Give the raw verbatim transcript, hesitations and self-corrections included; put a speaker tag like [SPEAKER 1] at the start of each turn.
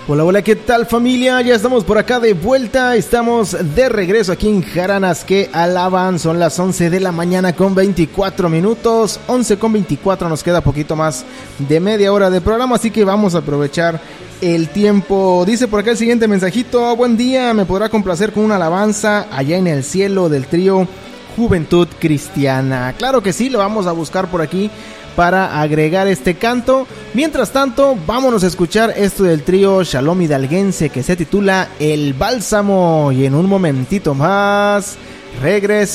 [SPEAKER 1] Hola, hola, ¿qué tal familia? Ya estamos por acá de vuelta, estamos de regreso aquí en Jaranas que alaban. Son las once de la mañana con veinticuatro minutos, once con veinticuatro, nos queda poquito más de media hora de programa, así que vamos a aprovechar el tiempo. Dice por acá el siguiente mensajito: buen día, me podrá complacer con una alabanza allá en el cielo del trío Juventud Cristiana. Claro que sí, lo vamos a buscar por aquí para agregar este canto. Mientras tanto, vámonos a escuchar esto del trío Shalom Hidalguense que se titula El Bálsamo, y en un momentito más regresamos.